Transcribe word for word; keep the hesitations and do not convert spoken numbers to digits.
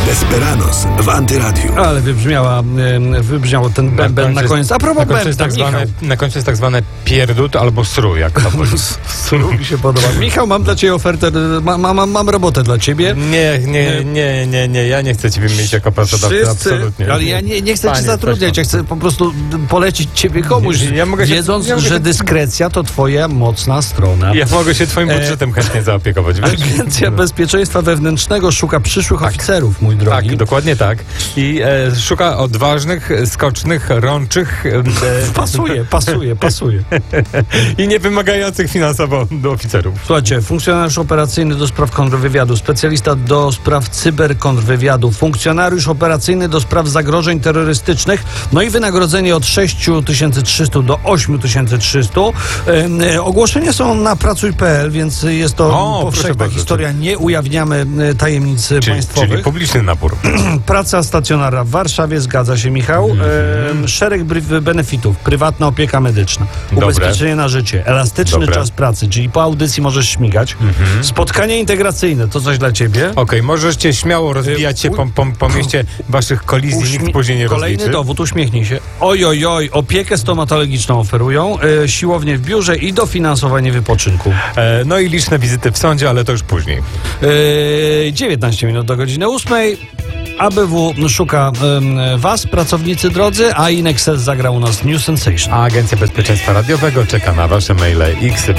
Desperados w Antyradiu. Ale wybrzmiała, e, wybrzmiało ten bęben na koniec. A propos na końcu jest bębna, tak zwane, Michał. na końcu jest tak zwane pierdut albo sru, jak to powiedzieć. Sru mi się podoba. Michał, mam dla ciebie ofertę, ma, ma, mam, mam robotę dla ciebie. Nie, nie, nie, nie, nie, ja nie chcę ciebie mieć jako pracodawcę, Wszyscy, absolutnie. ale ja nie, nie chcę Panie, cię zatrudniać, ja chcę po prostu polecić ciebie komuś, Ja mogę się- wiedząc, ja mogę że się- dyskrecja to twoja mocna strona. Ja mogę się twoim budżetem chętnie zaopiekować, wiesz? Agencja Bezpieczeństwa Wewnętrznego szuka przyszłych oficerów, mój drogi. Tak, dokładnie tak. I e, szuka odważnych, skocznych, rączych e, Pasuje, pasuje, pasuje. i niewymagających finansowo do oficerów. Słuchajcie, funkcjonariusz operacyjny do spraw kontrwywiadu, specjalista do spraw cyberkontrwywiadu, funkcjonariusz operacyjny do spraw zagrożeń terrorystycznych, no i wynagrodzenie od sześć tysięcy trzysta do osiem tysięcy trzysta. E, e, ogłoszenia są na pracuj kropka p l, więc jest to O, proszę powszechna bardzo. historia, nie ujawniamy e, tajemnic Czyli, państwowych. czyli publiczny nabór. Praca stacjonarna w Warszawie, zgadza się, Michał. Mhm. E, szereg bry- benefitów, prywatna opieka medyczna, Dobre. ubezpieczenie na życie, elastyczny Dobre. czas pracy, czyli po audycji możesz śmigać. Spotkanie integracyjne, to coś dla ciebie. Okej, możecie śmiało rozbijać się po, po, po mieście waszych kolizji, Uśmie- nikt później nie Kolejny rozliczy. dowód, uśmiechnij się. Oj, oj, oj, opiekę stomatologiczną oferują, e, siłownię w biurze i dofinansowanie wypoczynku. E, no i liczne wizyty w sądzie, ale to już później. E, dziewiętnaście minut do godziny ósmej. A B W szuka em, was, pracownicy drodzy, a Inexcel zagrał u nas New Sensation. A Agencja Bezpieczeństwa Radiowego czeka na wasze maile x